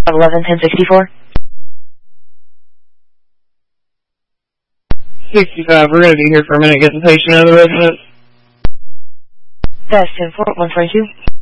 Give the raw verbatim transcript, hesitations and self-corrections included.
eleven ten sixty-four. sixty-five, we're going to be here for a minute getting the patient out of the residence. That's ten four, one twenty-two.